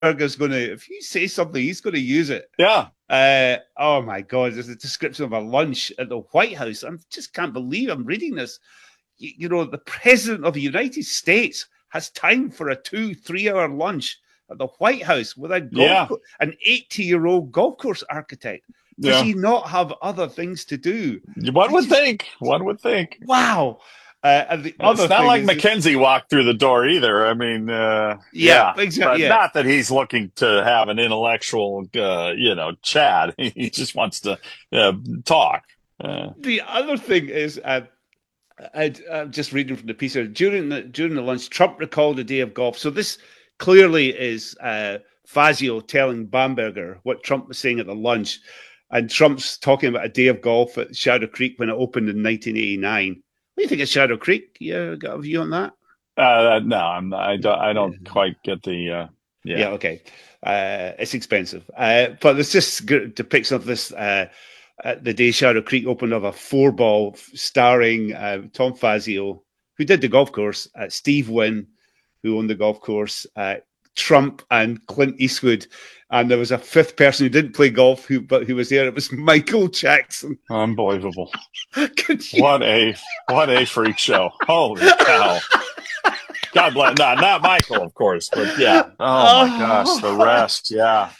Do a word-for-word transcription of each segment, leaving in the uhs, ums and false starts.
Bamberger's going to, if you say something, he's going to use it. Yeah. Uh, oh my God, there's a description of a lunch at the White House. I just can't believe I'm reading this. You, you know, the President of the United States has time for a two, three hour lunch at the White House with a golf, Yeah. co- an eighty year old golf course architect. Does Yeah. he not have other things to do? One I would just, think. One would think. wow. Uh, and the It's other not thing like is, Mackenzie walked through the door either. I mean, uh, yeah, yeah, exactly. but Yeah. not that he's looking to have an intellectual, uh, you know, chat. He just wants to uh, talk. Uh, The other thing is, uh, I, I'm just reading from the piece here. During the during the lunch, Trump recalled a day of golf. So this clearly is uh, Fazio telling Bamberger what Trump was saying at the lunch, and Trump's talking about a day of golf at Shadow Creek when it opened in nineteen eighty-nine. What do you think of Shadow Creek? Yeah, got a view on that? uh, no, I'm, I don't, I Yeah, don't quite get the, uh, yeah, yeah. okay. Uh, it's expensive, uh, but there's just depictions of this. Uh, at the day Shadow Creek opened of a four ball starring uh, Tom Fazio, who did the golf course, uh, Steve Wynn, who owned the golf course, uh, Trump and Clint Eastwood, and there was a fifth person who didn't play golf, who but who was there. It was Michael Jackson. Unbelievable. Could you? What a, what a freak show. Holy cow. God bless, not, not Michael, of course, but yeah. Oh my gosh. The Oh, rest. Yeah.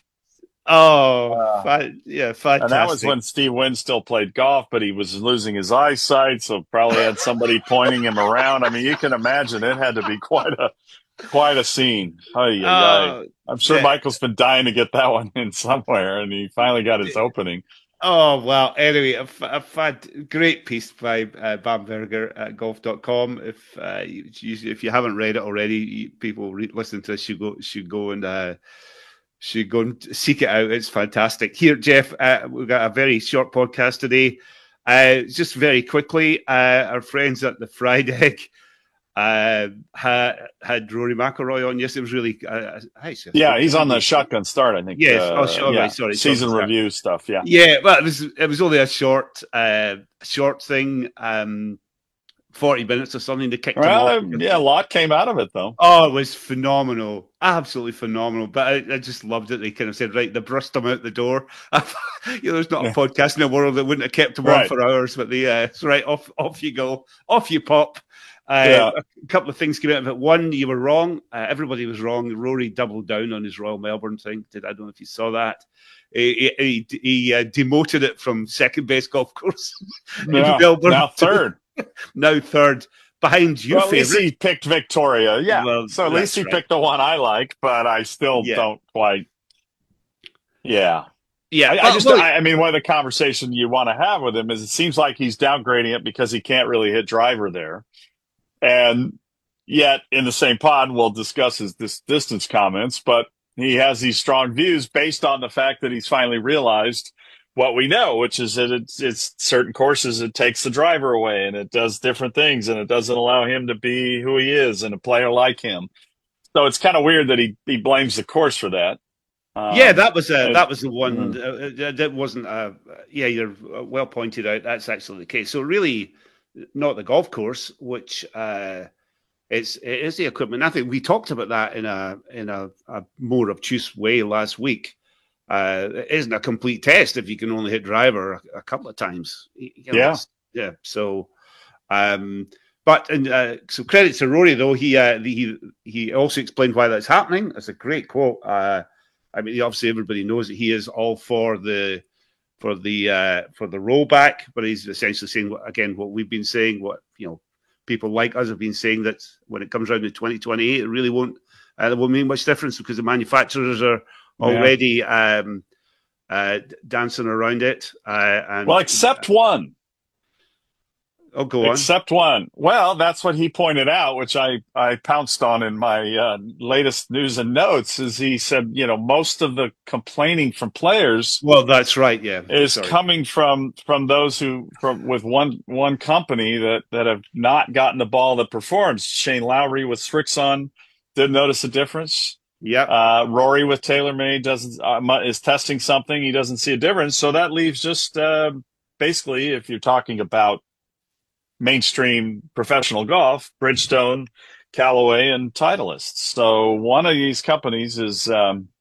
oh Uh, fa- yeah, And that was fantastic. when Steve Wynn still played golf, but he was losing his eyesight, so probably had somebody pointing him around. I mean, you can imagine it had to be quite a quite a scene. Ay, ay, ay. Uh, I'm sure the, Michael's been dying to get that one in somewhere, and he finally got his opening. Oh, well, anyway, I've, I've had great piece by uh, Bamberger at golf dot com. If uh, you, if you haven't read it already, you, people re- listening to this should go should go and uh, should go and seek it out. It's fantastic. Here, Jeff, uh, we've got a very short podcast today. Uh, just very quickly, uh, our friends at the Fried Egg uh, had, had Rory McIlroy on. Yes, it was really. Uh, I Yeah, spoke to he's on him. the shotgun start, I think. Yes. Oh, Uh, sure. Right. yeah, Sorry. Shotgun season start. review stuff. Yeah. Yeah, well, it was it was only a short uh short thing, um forty minutes or something to kick them off. Well, yeah, a lot came out of it though. Oh, it was phenomenal. Absolutely phenomenal. But I, I just loved it. They kind of said, right, they brushed him out the door. You know, there's not a Yeah. podcast in the world that wouldn't have kept him on Right. for hours, but the uh it's right, off off you go. Off you pop. Uh, Yeah. a couple of things came out of it. One, you were wrong. Uh, everybody was wrong. Rory doubled down on his Royal Melbourne thing. Did I don't know if you saw that. He, he, he uh, demoted it from second best golf course in Yeah. Melbourne Now to third. now third, behind your Well, at least favorite. he picked Victoria. Yeah. Well, So at least that's he right. picked the one I like, but I still Yeah, don't quite. Yeah. yeah. I, I Well, just, well, I, I mean, one of the conversation you want to have with him is it seems like he's downgrading it because he can't really hit driver there. And yet in the same pod, we'll discuss his this distance comments, but he has these strong views based on the fact that he's finally realized what we know, which is that it's, it's certain courses, it takes the driver away and it does different things and it doesn't allow him to be who he is and a player like him. So it's kind of weird that he, he blames the course for that. yeah. Um, That was uh, and, that was the one. mm, Uh, that wasn't. Uh, yeah, you're uh, well pointed out. That's actually the case. So really, not the golf course, which. Uh, It's it is the equipment. I think we talked about that in a in a, a more obtuse way last week. Uh, it isn't a complete test if you can only hit driver a, a couple of times. You know, yeah, it's, yeah. So, um, but and uh, so credit to Rory though. He uh, he he also explained why that's happening. That's a great quote. Uh, I mean, obviously everybody knows that he is all for the for the uh, for the rollback, but he's essentially saying what, again what we've been saying. What you know people like us have been saying that when it comes around to twenty twenty-eight, it really won't uh, it won't make much difference because the manufacturers are yeah. already um, uh, dancing around it. Uh, Well, and except one. oh, go on. Except one. Well, that's what he pointed out, which I, I pounced on in my uh, latest news and notes, is he said, you know, most of the complaining from players Well, that's right. Yeah, is sorry. coming from from those who from with one one company that that have not gotten the ball that performs. Shane Lowry with Srixon didn't notice a difference. Yep. Uh, Rory with TaylorMade doesn't uh, is testing something. He doesn't see a difference. So that leaves just uh, basically, if you're talking about mainstream professional golf, Bridgestone Callaway and Titleist. So one of these companies is um,